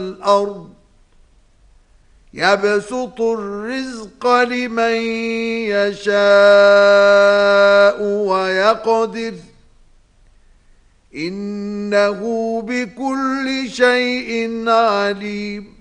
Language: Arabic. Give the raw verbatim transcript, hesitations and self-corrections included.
الأرض يبسط الرزق لمن يشاء ويقدر إنه بكل شيء عليم